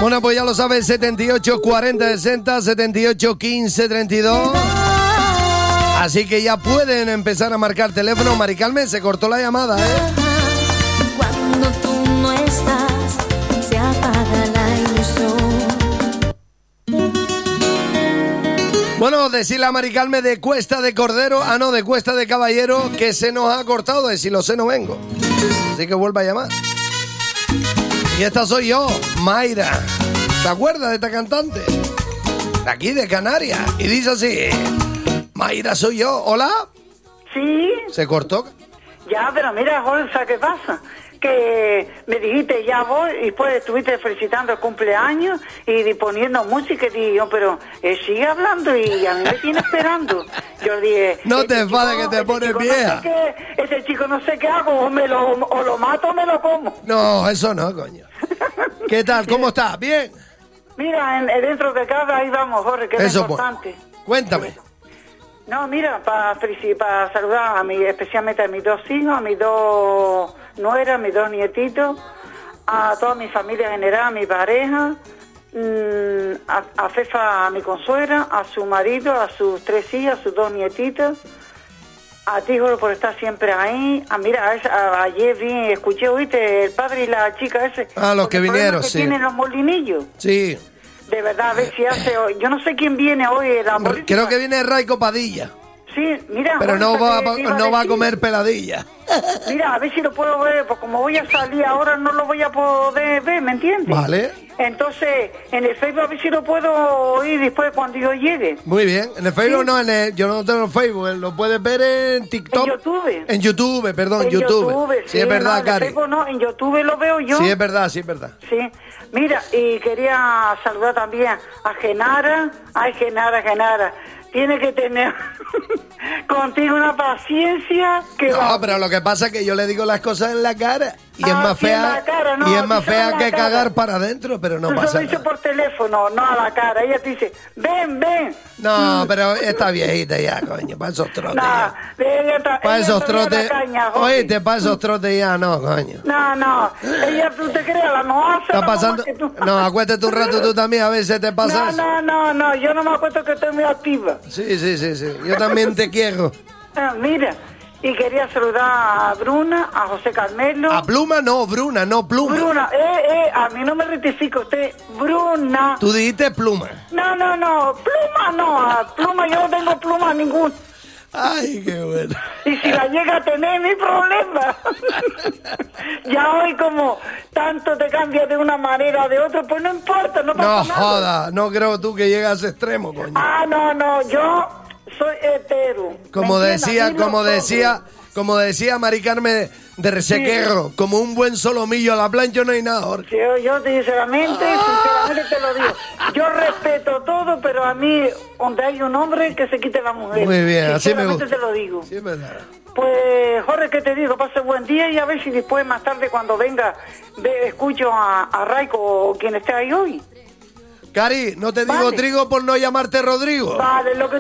Bueno, pues ya lo sabes, 78 40 60, 78 15 32. Así que ya pueden empezar a marcar teléfono. Mari Carmen, se cortó la llamada, ¿eh? Cuando tú no estás, se apaga la ilusión. Bueno, decirle a Mari Carmen de Cuesta de Cordero, de Cuesta de Caballero, que se nos ha cortado, de si lo sé no vengo. Así que vuelva a llamar. Y esta soy yo, Mayra. ¿Te acuerdas de esta cantante? De aquí, de Canarias. Y dice así: Mayra soy yo. ¿Hola? Sí. ¿Se cortó? Ya, pero mira, Jorge, ¿qué pasa? Que me dijiste ya voy y después estuviste felicitando el cumpleaños y poniendo música y dije, pero sigue hablando y a mí me tiene esperando. Yo dije... No te enfades que te pones vieja. No sé ese chico no sé qué hago, o lo mato o me lo como. No, eso no, coño. ¿Qué tal? ¿Cómo estás? ¿Bien? Mira, dentro de casa ahí vamos, Jorge, que es importante. Cuéntame. No, mira, para saludar especialmente a mis dos hijos, a mis dos nueras, a mis dos nietitos, a toda mi familia general, a mi pareja, a Fefa, a mi consuegra, a su marido, a sus tres hijas, a sus dos nietitas, a ti, Jorge, por estar siempre ahí. Mira, ayer escuché, oíste, el padre y la chica ese. Los que vinieron, sí. Tienen los molinillos. Sí. De verdad, a ver si hace hoy. Yo no sé quién viene hoy en la política. Creo que viene Raico Padilla. Sí, mira. Pero no va a comer peladilla. Mira, a ver si lo puedo ver, porque como voy a salir ahora no lo voy a poder ver, ¿me entiendes? Vale. Entonces, en el Facebook a ver si lo puedo oír después cuando yo llegue. Muy bien. En el Facebook ¿Sí? no, yo no tengo Facebook, lo puedes ver en TikTok. En YouTube. En YouTube, perdón, en YouTube. Sí, es verdad, no, Cari. En Facebook no, en YouTube lo veo yo. Sí, es verdad. Sí. Mira, y quería saludar también a Genara. Ay, Genara. Tiene que tener contigo una paciencia que... No, pero lo que pasa es que yo le digo las cosas en la cara y es más fea, y es más fea que cagar para adentro, pero no pasa nada. Lo dice por teléfono, no a la cara. Ella te dice, ven. No, pero está viejita ya, coño, para esos trotes ya. Para esos trotes, oíste, para esos trotes ya, no, coño. No, ella, tú te crees, a lo mejor hace está pasando. No, acuéstate un rato tú también, a ver si te pasa eso. No, yo no me acuesto que estoy muy activa. Sí, yo también te quiero. Mira, y quería saludar a Bruna, a José Carmelo. A Pluma no, Bruna, no Pluma. Bruna, a mí no me rectifica usted, Bruna. Tú dijiste Pluma. No, Pluma no, a Pluma yo no tengo pluma ninguna. Ay, qué bueno. Y si la llega a tener, mi problema. Ya hoy como tanto te cambias de una manera o de otra, pues no importa, no pasa nada. No joda, no creo tú que llegas a ese extremo, coño. No, yo soy hetero. Como decía Mari Carmen de Resequerro, sí. Como un buen solomillo a la plancha no hay nada, Jorge. Yo sinceramente te lo digo. Yo respeto todo, pero a mí, donde hay un hombre, que se quite la mujer. Muy bien, así me gusta. Te lo digo. Sí, es verdad. Pues, Jorge, ¿qué te digo? Pase buen día y a ver si después, más tarde, cuando venga, escucho a Raico o quien esté ahí hoy. Cari, no te digo Trigo por no llamarte Rodrigo. Vale, lo que